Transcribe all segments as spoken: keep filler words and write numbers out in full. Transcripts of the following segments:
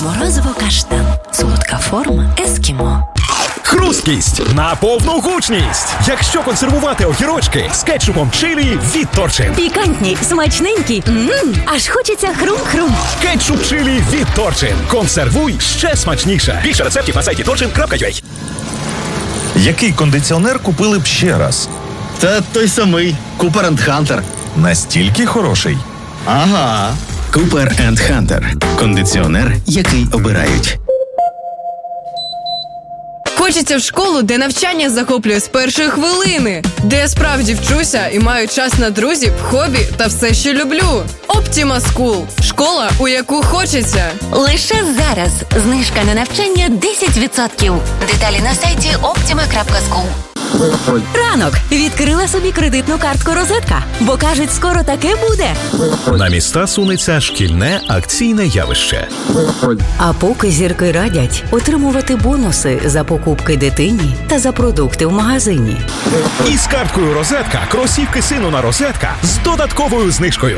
Морозиво-каштан. Солодка форма ескімо. Хрусткість на повну гучність. Якщо консервувати огірочки з кетчупом чилі від Торчин. Пікантні, смачненькі. Ммм, аж хочеться хрум-хрум. Кетчуп чилі від Торчин. Консервуй ще смачніше. Більше рецептів на сайті торчин крапка ю а. Який кондиціонер купили б ще раз? Та той самий. Cooper енд Hunter. Настільки хороший? Ага. Cooper енд Hunter. Кондиціонер, який обирають. Хочеться в школу, де навчання захоплює з першої хвилини, де я справді вчуся і маю час на друзів, хобі та все, що люблю. Optima School – школа, у яку хочеться. Лише зараз знижка на навчання десять відсотків. Деталі на сайті опtima крапка скул. Ранок. Відкрила собі кредитну картку «Розетка», бо, кажуть, скоро таке буде. На міста сунеться шкільне акційне явище. А поки зірки радять отримувати бонуси за покупки дитині та за продукти в магазині. І з карткою «Розетка» кросівки сину на «Розетка» з додатковою знижкою.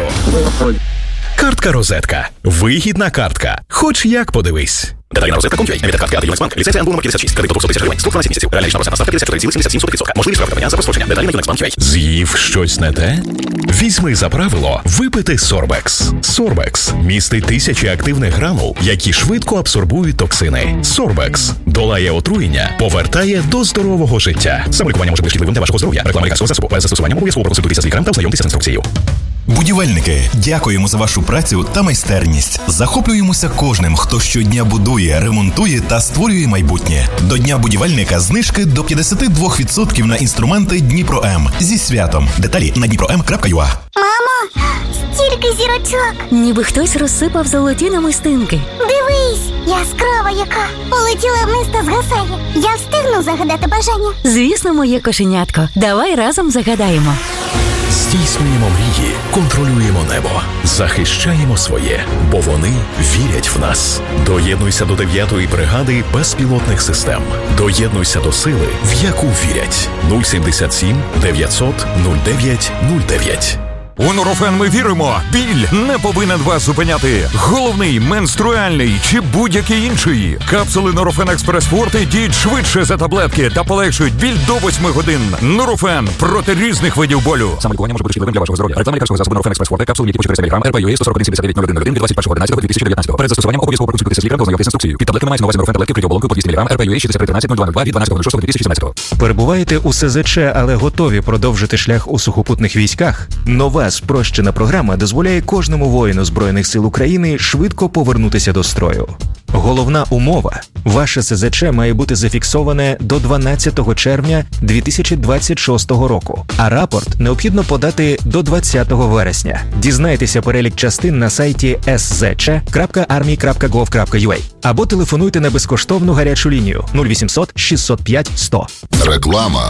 Картка «Розетка». Вигідна картка. Хоч як подивись. Деталі на розетка крапка ю а. Емітер картки «Ати Юнексбанк». Ліцензія номер п'ятдесят шість. Кредит до двохсот тисяч гривень. Строк дванадцять місяців. Реальна річна ставка п'ятдесят чотири цілих сімдесят сім сотих відсотка. Можливість прокладання за розстрочення. Деталі на юнексбанк крапка ю а. З'їв щось не те? Візьми за правило випити Сорбекс. Сорбекс містить тисячі активних гранул, які швидко абсорбують токсини. Сорбекс долає отруєння, повертає до здорового життя. Самолікування може бути шкідливим для вашого здоров'я. Реклама лікарського засобу. Перед застосуванням обов'язково проконсультуйтеся з лікарем та ознайомтеся з інструкцією. Будівельники, дякуємо за вашу працю та майстерність. Захоплюємося кожним, хто щодня будує, ремонтує та створює майбутнє. До Дня будівельника знижки до п'ятдесят два відсотки на інструменти Дніпро-М. Зі святом. Деталі на дніпро ем крапка ю а. Мамо, стільки зірочок. Ніби хтось розсипав золоті намистинки. Дивись, яскрава яка. Полетіла вниз та згасає. Я встигну загадати бажання? Звісно, моє кошенятко. Давай разом загадаємо. Здійснюємо мрії, контролюємо небо, захищаємо своє, бо вони вірять в нас. Доєднуйся до дев'ятої бригади безпілотних систем. Доєднуйся до сили, в яку вірять. нуль сімдесят сім дев'ятсот нуль дев'ять нуль дев'ять. У Нурофен ми віримо, біль не повинен вас зупиняти. Головний, менструальний чи будь-який інший. Капсули Нурофен Експрес Форте діють швидше за таблетки та полегшують біль до восьми годин. Нурофен проти різних видів болю. Самолікування може бути шкідливим для вашого здоров'я. Реклама лікарського засобу Нурофен Експрес Форте, капсули ліки по чотириста міліграм, ер пі ю ей сто сорок один сімдесят дев'ять нуль один один від двадцять першого одинадцятого дві тисячі дев'ятнадцятого. Перед застосуванням обов'язково проконсультуйтеся з лікарем та ознайомтеся з інструкцією. Під таблетками мається на увазі Нурофен таблетки кріоболонкою по двісті міліграм, ер пі ю ей шістдесят три тринадцять нуль два нуль два від дванадцятого шостого дві тисячі сімнадцятого. Перебуваєте у ес зе че, але готові продовжити шлях у сухопутних військах? Нова спрощена програма дозволяє кожному воїну Збройних сил України швидко повернутися до строю. Головна умова – ваше ес зе че має бути зафіксоване до дванадцятого червня дві тисячі двадцять шостого року, а рапорт необхідно подати до двадцятого вересня. Дізнайтеся перелік частин на сайті ес зет че крапка армі крапка гов крапка ю а або телефонуйте на безкоштовну гарячу лінію нуль вісімсот шістсот п'ять сто. Реклама.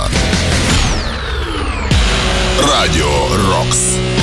Радіо Рокс.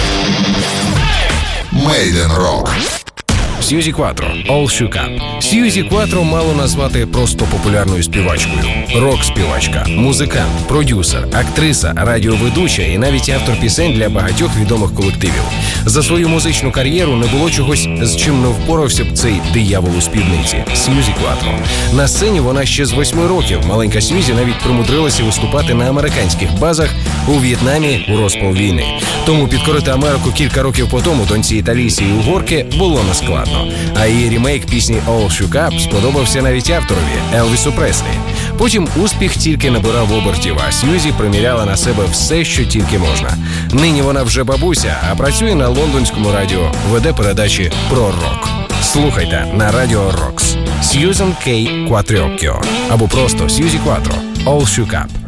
Made in Rock. Сьюзі Кватро, All Shook Up. Сьюзі Кватро мало назвати просто популярною співачкою. Рок-співачка, музикант, продюсер, актриса, радіоведуча і навіть автор пісень для багатьох відомих колективів. За свою музичну кар'єру не було чогось, з чим не впорався б цей диявол у спідниці – Сьюзі Кватро. На сцені вона ще з восьми років. Маленька Сьюзі навіть примудрилася виступати на американських базах у В'єтнамі у розпал війни. Тому підкорити Америку кілька років по тому доньці італійці і угорки було нескладно. А її ремейк пісні All Shook Up сподобався навіть авторові Елвісу Преслі. Потім успіх тільки набирав обертів, а Сьюзі приміряла на себе все, що тільки можна. Нині вона вже бабуся, а працює на лондонському радіо, веде передачі про рок. Слухайте на Радіо Рокс. Сьюзан Кей Кватріоккіо або просто Сьюзі Кватро All Shook Up.